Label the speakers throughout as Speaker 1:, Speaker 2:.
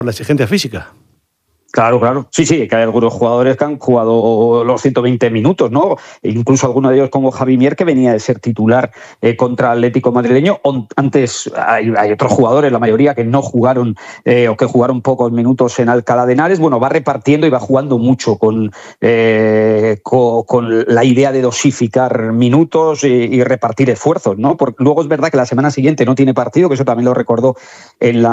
Speaker 1: la exigencia física.
Speaker 2: Claro. Sí, que hay algunos jugadores que han jugado los 120 minutos, ¿no? E incluso algunos de ellos como Javi Mier, que venía de ser titular contra Atlético madrileño. Antes hay otros jugadores, la mayoría, que no jugaron o que jugaron pocos minutos en Alcalá de Henares. Bueno, va repartiendo y va jugando mucho con la idea de dosificar minutos y repartir esfuerzos, ¿no? Porque luego es verdad que la semana siguiente no tiene partido, que eso también lo recordó en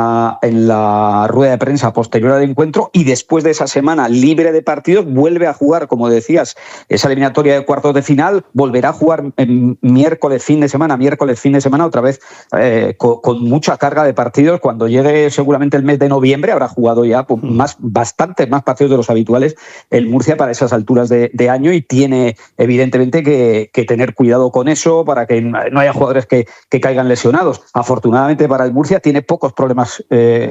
Speaker 2: la rueda de prensa posterior al encuentro, y después de esa semana libre de partidos vuelve a jugar, como decías, esa eliminatoria de cuartos de final, volverá a jugar miércoles fin de semana otra vez con mucha carga de partidos. Cuando llegue seguramente el mes de noviembre habrá jugado ya bastantes más partidos de los habituales el Murcia para esas alturas de año, y tiene evidentemente que tener cuidado con eso para que no haya jugadores que caigan lesionados. Afortunadamente para el Murcia tiene pocos problemas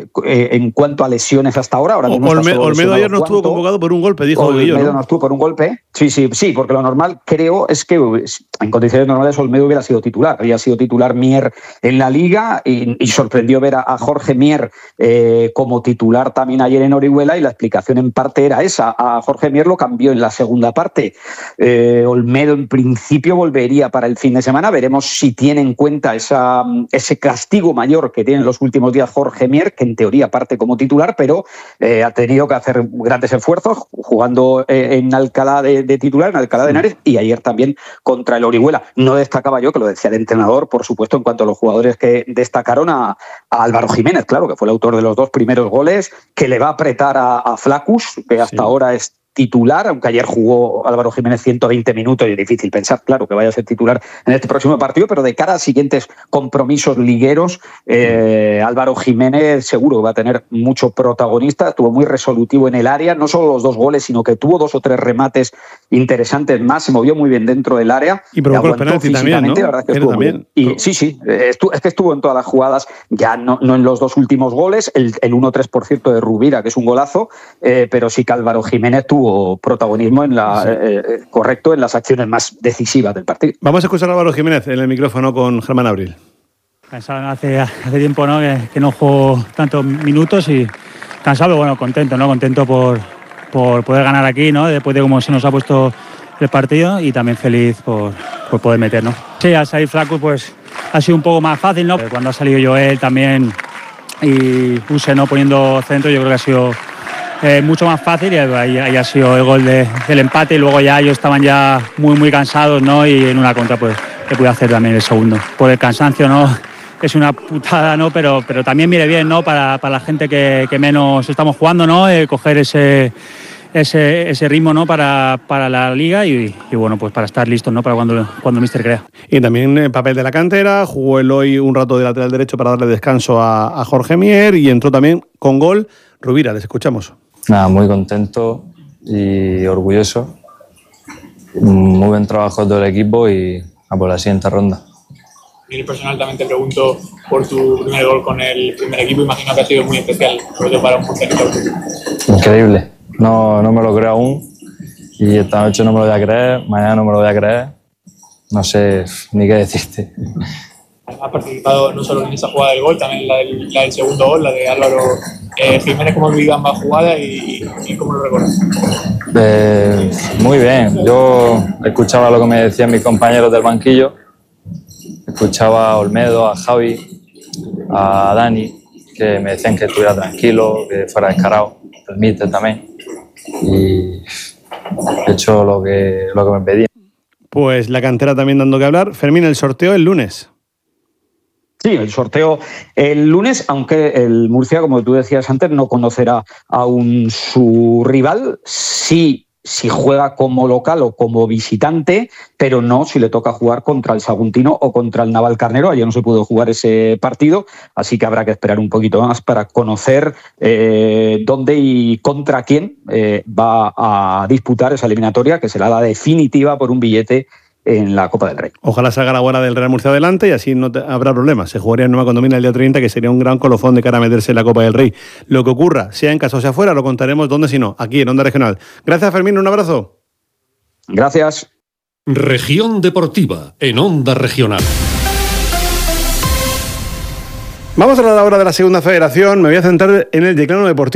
Speaker 2: en cuanto a lesiones hasta ahora. Ahora mismo
Speaker 1: Olmedo ayer no estuvo convocado por un golpe, dijo Guillo, ¿no?
Speaker 2: Olmedo no estuvo por un golpe. Sí, porque lo normal, creo, es que en condiciones normales Olmedo hubiera sido titular. Había sido titular Mier en la Liga y sorprendió ver a Jorge Mier como titular también ayer en Orihuela, y la explicación en parte era esa. A Jorge Mier lo cambió en la segunda parte. Olmedo en principio volvería para el fin de semana. Veremos si tiene en cuenta ese castigo mayor que tiene en los últimos días Jorge Mier, que en teoría parte como titular, pero ha tenido que hacer grandes esfuerzos jugando en Alcalá de titular, en Alcalá de Henares, y ayer también contra el Orihuela. No destacaba yo, que lo decía el entrenador, por supuesto, en cuanto a los jugadores que destacaron, a Álvaro Jiménez, claro, que fue el autor de los 2 primeros goles, que le va a apretar a Flacus, que hasta ahora es titular, aunque ayer jugó Álvaro Jiménez 120 minutos y es difícil pensar, claro, que vaya a ser titular en este próximo partido, pero de cara a siguientes compromisos ligueros, Álvaro Jiménez seguro que va a tener mucho protagonista. Estuvo muy resolutivo en el área, no solo los 2 goles, sino que tuvo 2 o 3 remates interesantes más, se movió muy bien dentro del área.
Speaker 1: Y provocó el penalti también, ¿no?
Speaker 2: La verdad es que estuvo también. Y sí, es que estuvo en todas las jugadas, ya no en los 2 últimos goles, el 1-3, por cierto, de Rubira, que es un golazo, pero sí que Álvaro Jiménez tuvo protagonismo en correcto en las acciones más decisivas del partido.
Speaker 1: Vamos a escuchar a Álvaro Jiménez en el micrófono con Germán Abril.
Speaker 3: Cansado, hace tiempo, ¿no? que no juego tantos minutos y cansado, pero bueno, contento por poder ganar aquí, ¿no? Después de cómo se nos ha puesto el partido, y también feliz por poder meter, ¿no? Sí, al salir Flacus pues ha sido un poco más fácil, ¿no? Cuando ha salido Joel también y Use, ¿no? Poniendo centro, yo creo que ha sido mucho más fácil, y ahí ha sido el gol del empate, y luego ya ellos estaban ya muy cansados, ¿no? Y en una contra pues que pude hacer también el segundo. Por el cansancio, ¿no? Es una putada, ¿no? Pero también mire bien, ¿no? Para la gente que menos estamos jugando, ¿no? Coger ese ritmo, ¿no? Para la liga y bueno, pues para estar listos, ¿no? Para cuando el míster crea.
Speaker 1: Y también papel de la cantera, jugó Eloy un rato de lateral derecho para darle descanso a Jorge Mier, y entró también con gol Rubira. Les escuchamos.
Speaker 4: Nada, muy contento y orgulloso. Muy buen trabajo de todo el equipo y a por la siguiente ronda.
Speaker 5: Y personal también te pregunto por tu primer gol con el primer equipo. Imagino que ha sido muy especial, sobre todo para un portero.
Speaker 4: Increíble. No me lo creo aún. Y esta noche no me lo voy a creer, mañana no me lo voy a creer. No sé ni qué decirte.
Speaker 5: Has participado no solo en esa jugada del gol, también la del segundo gol, la de Álvaro Jiménez. ¿Cómo vivió ambas jugadas y cómo lo recuerdas?
Speaker 4: Muy bien. Yo escuchaba lo que me decían mis compañeros del banquillo. Escuchaba a Olmedo, a Javi, a Dani, que me decían que estuviera tranquilo, que fuera descarado, el míster también. Y he hecho lo que me pedían.
Speaker 1: Pues la cantera también dando que hablar. Fermín, el sorteo el lunes.
Speaker 2: Sí, el sorteo el lunes, aunque el Murcia, como tú decías antes, no conocerá aún su rival. Sí, si juega como local o como visitante, pero no si le toca jugar contra el Saguntino o contra el Navalcarnero. Ayer no se pudo jugar ese partido, así que habrá que esperar un poquito más para conocer dónde y contra quién va a disputar esa eliminatoria, que será la definitiva por un billete en la Copa del Rey.
Speaker 1: Ojalá salga la buena del Real Murcia adelante y así no habrá problemas. Se jugaría en Nueva Condomina el día 30, que sería un gran colofón de cara a meterse en la Copa del Rey. Lo que ocurra, sea en casa o sea fuera, lo contaremos donde si no, aquí en Onda Regional. Gracias, Fermín, un abrazo.
Speaker 2: Gracias.
Speaker 6: Región Deportiva, en Onda Regional.
Speaker 1: Vamos a hablar ahora de la segunda federación. Me voy a centrar en el declano deportivo.